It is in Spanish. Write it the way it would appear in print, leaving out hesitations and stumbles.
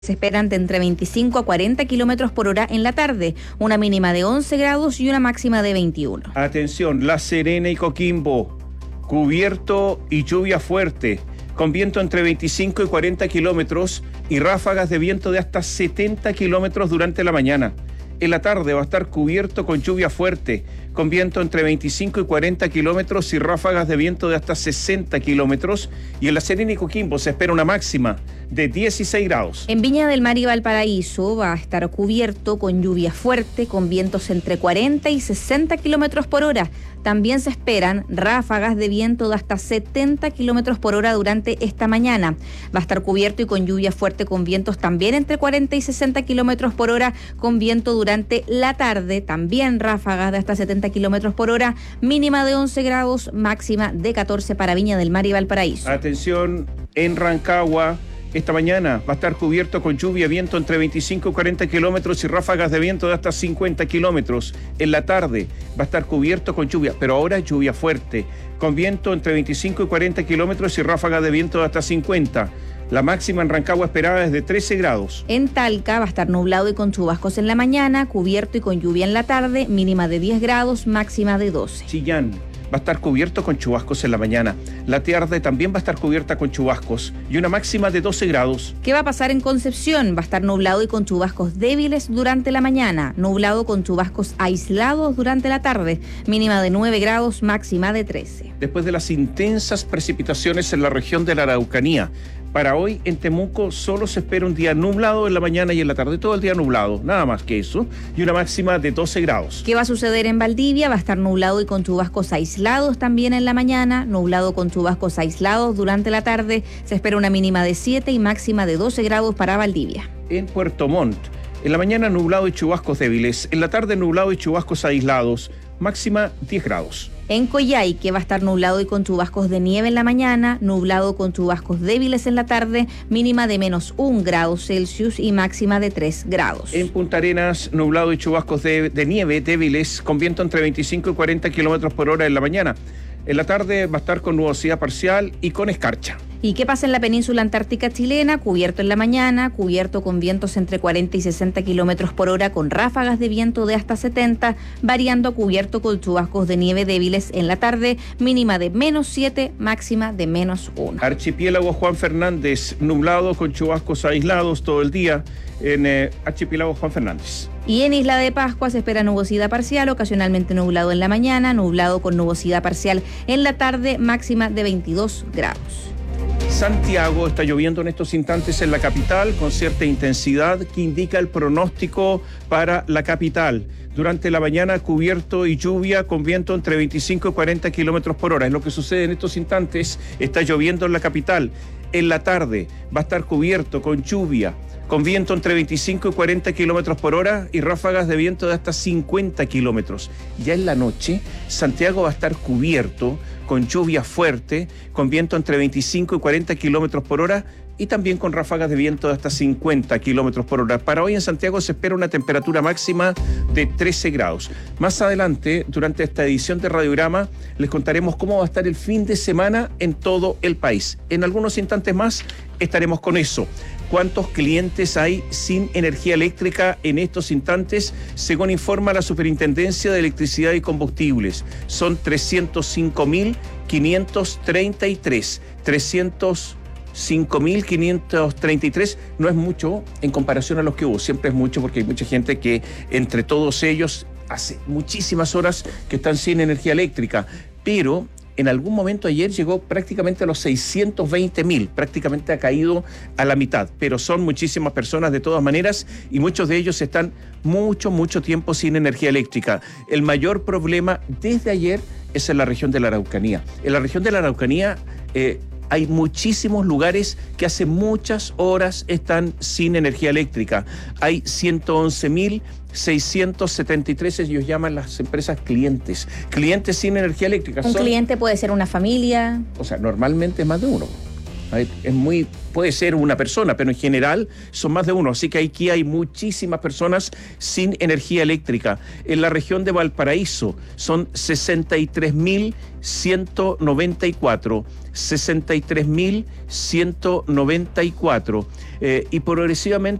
Se esperan de entre 25 a 40 kilómetros por hora en la tarde, una mínima de 11 grados y una máxima de 21. Atención, La Serena y Coquimbo, cubierto y lluvia fuerte, con viento entre 25 y 40 kilómetros y ráfagas de viento de hasta 70 kilómetros durante la mañana. En la tarde va a estar cubierto con lluvia fuerte, con viento entre 25 y 40 kilómetros y ráfagas de viento de hasta 60 kilómetros. Y en La Serena y Coquimbo se espera una máxima de 16 grados. En Viña del Mar y Valparaíso va a estar cubierto con lluvia fuerte, con vientos entre 40 y 60 kilómetros por hora. También se esperan ráfagas de viento de hasta 70 kilómetros por hora durante esta mañana. Va a estar cubierto y con lluvia fuerte, con vientos también entre 40 y 60 kilómetros por hora, con viento durante la tarde, también ráfagas de hasta 70 kilómetros por hora, mínima de 11 grados, máxima de 14 para Viña del Mar y Valparaíso. Atención, en Rancagua, esta mañana va a estar cubierto con lluvia, viento entre 25 y 40 kilómetros y ráfagas de viento de hasta 50 kilómetros. En la tarde va a estar cubierto con lluvia, pero ahora lluvia fuerte, con viento entre 25 y 40 kilómetros y ráfagas de viento de hasta 50. La máxima en Rancagua esperada es de 13 grados. En Talca va a estar nublado y con chubascos en la mañana, cubierto y con lluvia en la tarde, mínima de 10 grados, máxima de 12. Chillán va a estar cubierto con chubascos en la mañana. La tarde también va a estar cubierta con chubascos y una máxima de 12 grados. ¿Qué va a pasar en Concepción? Va a estar nublado y con chubascos débiles durante la mañana, nublado con chubascos aislados durante la tarde, mínima de 9 grados, máxima de 13. Después de las intensas precipitaciones en la región de la Araucanía, para hoy en Temuco solo se espera un día nublado en la mañana y en la tarde, todo el día nublado, nada más que eso, y una máxima de 12 grados. ¿Qué va a suceder en Valdivia? Va a estar nublado y con chubascos aislados también en la mañana, nublado con chubascos aislados durante la tarde, se espera una mínima de 7 y máxima de 12 grados para Valdivia. En Puerto Montt, en la mañana nublado y chubascos débiles, en la tarde nublado y chubascos aislados, máxima 10 grados. En Coyhaique va a estar nublado y con chubascos de nieve en la mañana, nublado con chubascos débiles en la tarde, mínima de menos 1 grado Celsius y máxima de 3 grados. En Punta Arenas, nublado y chubascos de nieve débiles, con viento entre 25 y 40 kilómetros por hora en la mañana. En la tarde va a estar con nubosidad parcial y con escarcha. ¿Y qué pasa en la península antártica chilena? Cubierto en la mañana, cubierto con vientos entre 40 y 60 kilómetros por hora, con ráfagas de viento de hasta 70, variando a cubierto con chubascos de nieve débiles en la tarde, mínima de menos 7, máxima de menos 1. Archipiélago Juan Fernández, nublado con chubascos aislados todo el día en Archipiélago Juan Fernández. Y en Isla de Pascua se espera nubosidad parcial, ocasionalmente nublado en la mañana, nublado con nubosidad parcial en la tarde, máxima de 22 grados. Santiago, está lloviendo en estos instantes en la capital con cierta intensidad que indica el pronóstico para la capital. Durante la mañana cubierto y lluvia con viento entre 25 y 40 kilómetros por hora. Es lo que sucede en estos instantes, está lloviendo en la capital. En la tarde va a estar cubierto con lluvia, con viento entre 25 y 40 kilómetros por hora y ráfagas de viento de hasta 50 kilómetros. Ya en la noche, Santiago va a estar cubierto con lluvia fuerte, con viento entre 25 y 40 kilómetros por hora y también con ráfagas de viento de hasta 50 kilómetros por hora. Para hoy en Santiago se espera una temperatura máxima de 13 grados. Más adelante, durante esta edición de Radiograma, les contaremos cómo va a estar el fin de semana en todo el país. En algunos instantes más estaremos con eso. ¿Cuántos clientes hay sin energía eléctrica en estos instantes? Según informa la Superintendencia de Electricidad y Combustibles, son 305.533. 305.533 no es mucho en comparación a los que hubo. Siempre es mucho porque hay mucha gente que entre todos ellos hace muchísimas horas que están sin energía eléctrica. Pero en algún momento ayer llegó prácticamente a los 620.000, prácticamente ha caído a la mitad, pero son muchísimas personas de todas maneras y muchos de ellos están mucho tiempo sin energía eléctrica. El mayor problema desde ayer es en la región de la Araucanía. En la región de la Araucanía hay muchísimos lugares que hace muchas horas están sin energía eléctrica. Hay 111.673, ellos llaman las empresas clientes sin energía eléctrica. Un cliente puede ser una familia. O sea, normalmente es más de uno. Puede ser una persona, pero en general son más de uno. Así que aquí hay muchísimas personas sin energía eléctrica. En la región de Valparaíso son 63.194. 63.194. y progresivamente